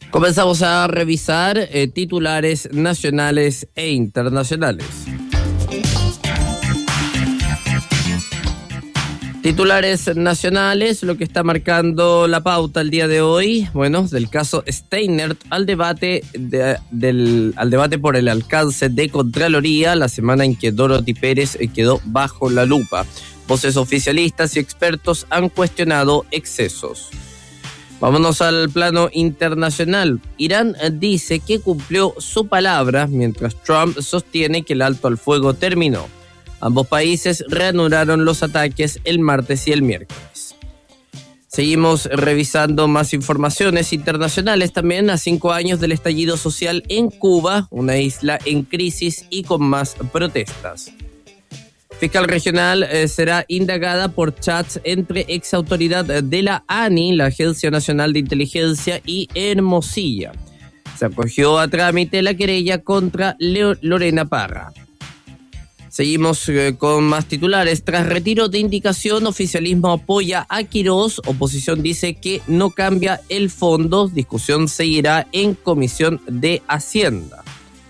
Comenzamos a revisar titulares nacionales e internacionales. Titulares nacionales, lo que está marcando la pauta el día de hoy, bueno, del caso Steinert al debate por el alcance de Contraloría, la semana en que Dorothy Pérez quedó bajo la lupa. Voces oficialistas y expertos han cuestionado excesos. Vámonos al plano internacional. Irán dice que cumplió su palabra, mientras Trump sostiene que el alto al fuego terminó. Ambos países reanudaron los ataques el martes y el miércoles. Seguimos revisando más informaciones internacionales también a 5 años del estallido social en Cuba, una isla en crisis y con más protestas. Fiscal regional será indagada por chats entre exautoridad de la ANI, la Agencia Nacional de Inteligencia, y Hermosilla. Se acogió a trámite la querella contra Lorena Parra. Seguimos con más titulares. Tras retiro de indicación, oficialismo apoya a Quirós. Oposición dice que no cambia el fondo. Discusión seguirá en Comisión de Hacienda.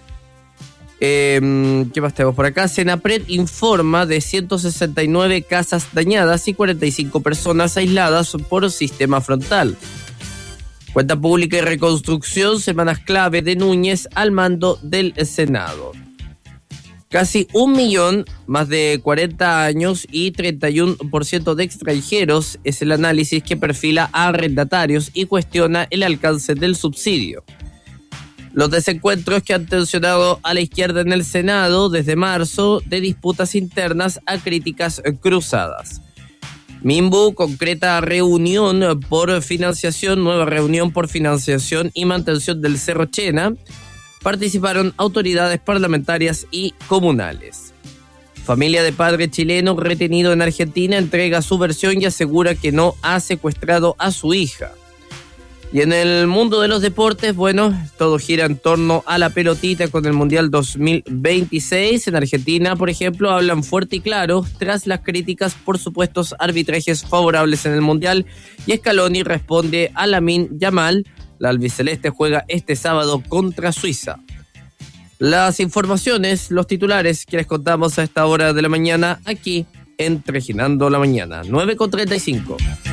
¿Qué más tenemos por acá? Senapred informa de 169 casas dañadas y 45 personas aisladas por sistema frontal. Cuenta pública y reconstrucción, semanas clave de Núñez al mando del Senado. Casi 1 millón, más de 40 años y 31% de extranjeros es el análisis que perfila a arrendatarios y cuestiona el alcance del subsidio. Los desencuentros que han tensionado a la izquierda en el Senado desde marzo, de disputas internas a críticas cruzadas. Minbu concreta reunión por financiación, nueva reunión por financiación y mantención del Cerro Chena. Participaron autoridades parlamentarias y comunales. Familia de padre chileno retenido en Argentina entrega su versión y asegura que no ha secuestrado a su hija. Y en el mundo de los deportes, bueno, todo gira en torno a la pelotita con el Mundial 2026. En Argentina, por ejemplo, hablan fuerte y claro tras las críticas por supuestos arbitrajes favorables en el Mundial. Y Scaloni responde a Lamine Yamal. La albiceleste juega este sábado contra Suiza. Las informaciones, los titulares que les contamos a esta hora de la mañana aquí en Trejinando la Mañana, 9:35.